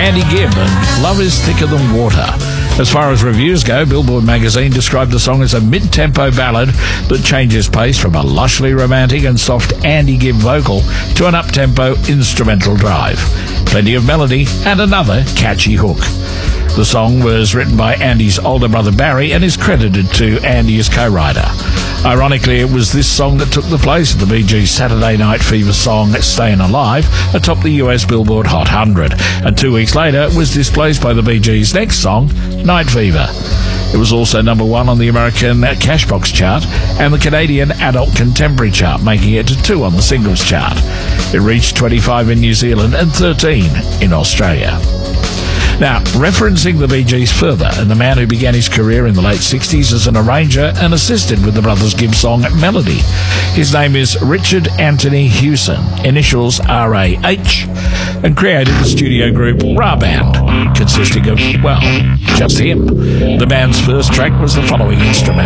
Andy Gibb and Love is Thicker Than Water. As far as reviews go, Billboard magazine described the song as a mid-tempo ballad that changes pace from a lushly romantic and soft Andy Gibb vocal to an up-tempo instrumental drive. Plenty of melody and another catchy hook. The song was written by Andy's older brother Barry and is credited to Andy as co-writer. Ironically, it was this song that took the place of the Bee Gees' Saturday Night Fever song Stayin' Alive atop the US Billboard Hot 100, and 2 weeks later it was displaced by the Bee Gees' next song, Night Fever. It was also number 1 on the American Cashbox chart and the Canadian Adult Contemporary chart, making it to 2 on the singles chart. It reached 25 in New Zealand and 13 in Australia. Now, referencing the Bee Gees further, and the man who began his career in the late 60s as an arranger and assisted with the Brothers Gibb song Melody. His name is Richard Anthony Hewson, initials R.A.H., and created the studio group Ra Band, consisting of, well, just him. The band's first track was the following instrument.